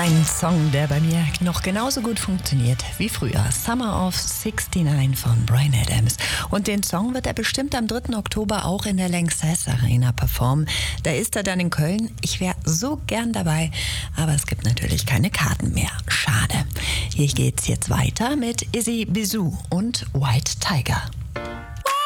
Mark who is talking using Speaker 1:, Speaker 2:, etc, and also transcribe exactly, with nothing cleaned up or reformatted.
Speaker 1: Ein Song, der bei mir noch genauso gut funktioniert wie früher. Summer of sixty-nine von Bryan Adams. Und den Song wird er bestimmt am dritten Oktober auch in der Lanxess Arena performen. Da ist er dann in Köln. Ich wäre so gern dabei, aber es gibt natürlich keine Karten mehr. Schade. Hier geht's jetzt weiter mit Izzy Bizou und White Tiger.